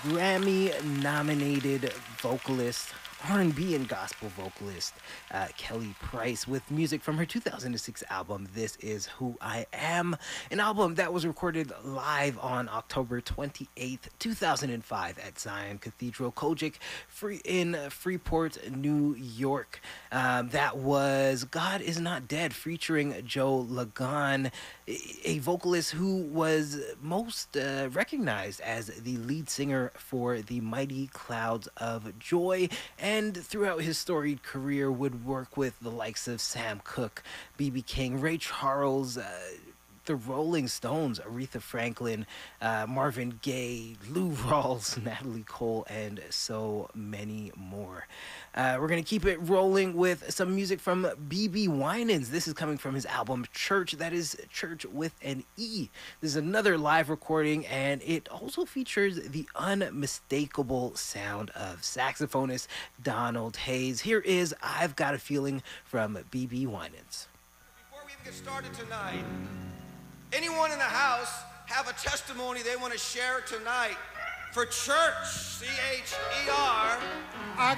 Grammy-nominated vocalist, R&B and gospel vocalist Kelly Price with music from her 2006 album, This Is Who I Am, an album that was recorded live on October 28th, 2005 at Zion Cathedral Kojic in Freeport, New York. That was God Is Not Dead featuring Joe Lagan, a vocalist who was most recognized as the lead singer for the Mighty Clouds of Joy, and throughout his storied career would work with the likes of Sam Cooke, B.B. King, Ray Charles, the Rolling Stones, Aretha Franklin, Marvin Gaye, Lou Rawls, Natalie Cole, and so many more. We're going to keep it rolling with some music from B.B. Winans. This is coming from his album Church. That is Church with an E. This is another live recording, and it also features the unmistakable sound of saxophonist Donald Hayes. Here is I've Got a Feeling from B.B. Winans. Before we even get started tonight, anyone in the house have a testimony they want to share tonight for church? C-H-E-R. I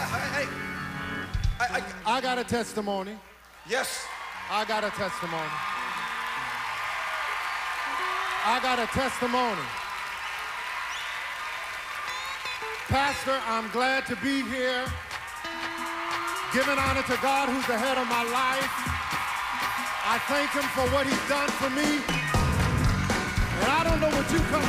got a testimony. Yes. I got a testimony. I got a testimony. Pastor, I'm glad to be here, giving honor to God who's the head of my life. I thank him for what he's done for me. And I don't know what you come